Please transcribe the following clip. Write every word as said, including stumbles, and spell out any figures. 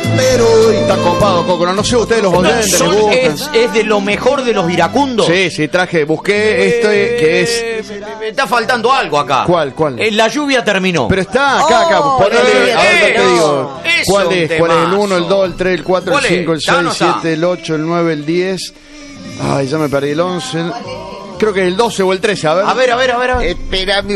pero hoy... Está copado, Coco. No sé ustedes los oyentes, les Son- gusta. es, es de lo mejor de los iracundos. Sí, sí, traje, busqué este que es... Eh, me, me está faltando algo acá. ¿Cuál, cuál? Eh, la lluvia terminó. Pero está acá, acá. Oh, Ponele, la a ver, lluvia te digo. terminó. Es ¿Cuál un es? ¿Cuál es? El temazo. uno, el dos, el tres, el cuatro, el ¿Cuál es? cinco, el ¿Está o seis, no el siete, está? el ocho, el nueve, el diez. Ay, ya me perdí el once. Creo que el doce o el trece, a ver. A ver, a ver, a ver. A ver. Espérame